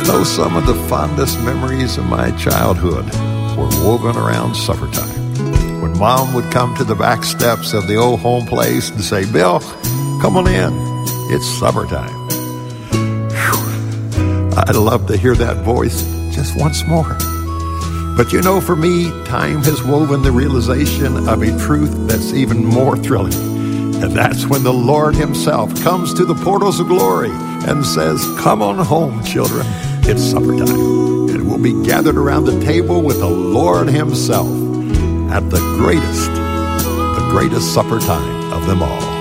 Though some of the fondest memories of my childhood were woven around supper time, when Mom would come to the back steps of the old home place and say, "Bill, come on in, it's supper time." Whew. I'd love to hear that voice just once more. But you know, for me, time has woven the realization of a truth that's even more thrilling. And that's when the Lord himself comes to the portals of glory and says, "Come on home, children. It's supper time." And we'll be gathered around the table with the Lord himself at the greatest supper time of them all.